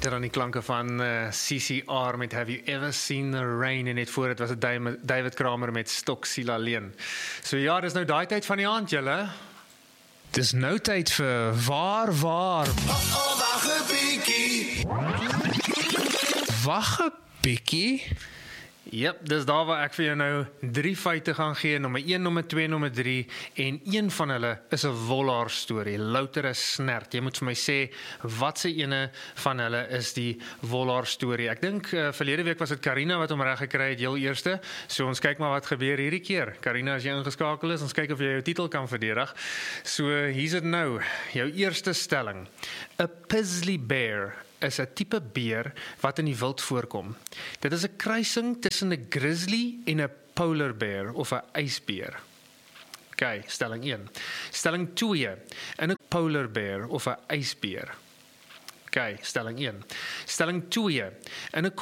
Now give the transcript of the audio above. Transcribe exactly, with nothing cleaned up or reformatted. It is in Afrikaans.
Lekker aan die klanke van uh, C C R met Have You Ever Seen the Rain, en net voor het was het David Kramer met Stok Siel Alleen. So ja, dis nou daai tyd van die aand, julle. Dis nou tyd vir Waar Waar. Oh, oh, wag 'n bietjie. Wag 'n bietjie. Jep, dis daar waar ek vir jou nou drie feite gaan gee, nommer een, nommer twee, nommer drie, en een van hulle is 'n wollaar storie, louter 'n snert. Jy moet vir my sê, wat se ene van hulle is die wollaar storie? Ek dink, uh, verlede week was dit Karina wat hom reg gekry het, heel eerste, so ons kyk maar wat gebeur hierdie keer. Karina, as jy ingeskakel is, ons kyk of jy jou titel kan verdedig. So, hier's dit nou, jou eerste stelling. 'n Grizzly bear is 'n tipe beer wat in die wild voorkom. Dit is 'n kruising tussen 'n grizzly en 'n polar bear of 'n ysbeer. OK, stelling een. Stelling twee, in 'n polar bear of 'n ysbeer. OK, stelling een. Stelling twee, in 'n